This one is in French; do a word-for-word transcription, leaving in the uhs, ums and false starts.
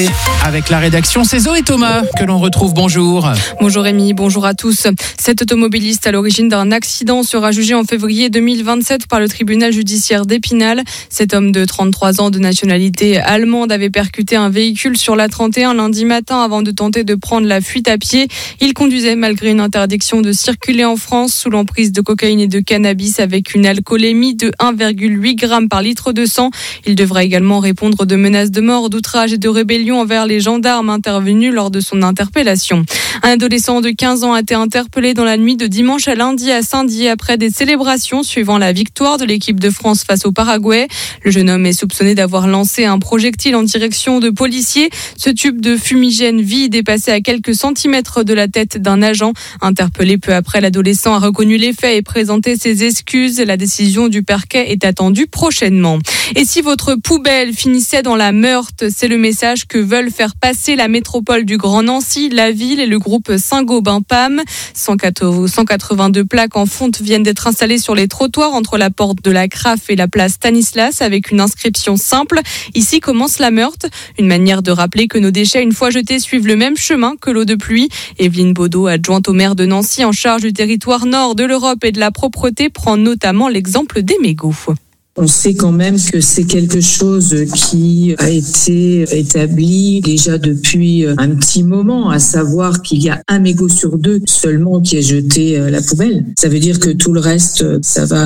Avec la rédaction, c'est Zoé Thomas que l'on retrouve. Bonjour. Bonjour Rémi, bonjour à tous. Cet automobiliste à l'origine d'un accident sera jugé en février deux mille vingt-sept par le tribunal judiciaire d'Épinal. Cet homme de trente-trois ans de nationalité allemande avait percuté un véhicule sur l'A trente et un lundi matin avant de tenter de prendre la fuite à pied. Il conduisait malgré une interdiction de circuler en France sous l'emprise de cocaïne et de cannabis avec une alcoolémie de un virgule huit grammes par litre de sang. Il devra également répondre de menaces de mort, d'outrage et de rébellion envers les gendarmes intervenus lors de son interpellation. Un adolescent de quinze ans a été interpellé dans la nuit de dimanche à lundi à Saint-Dié après des célébrations suivant la victoire de l'équipe de France face au Paraguay. Le jeune homme est soupçonné d'avoir lancé un projectile en direction de policiers. Ce tube de fumigène vide est passé à quelques centimètres de la tête d'un agent. Interpellé peu après, l'adolescent a reconnu les faits et présenté ses excuses. La décision du parquet est attendue prochainement. Et si votre poubelle finissait dans la Meurthe, c'est le message que veulent faire passer la métropole du Grand Nancy, la ville et le groupe Saint-Gobain-P A M. cent quatre-vingt-deux plaques en fonte viennent d'être installées sur les trottoirs entre la porte de la Craffe et la place Stanislas avec une inscription simple. Ici commence la Meurthe. Une manière de rappeler que nos déchets, une fois jetés, suivent le même chemin que l'eau de pluie. Evelyne Baudot, adjointe au maire de Nancy en charge du territoire nord de l'Europe et de la propreté, prend notamment l'exemple des mégots. On sait quand même que c'est quelque chose qui a été établi déjà depuis un petit moment, à savoir qu'il y a un mégot sur deux seulement qui est jeté à la poubelle. Ça veut dire que tout le reste, ça va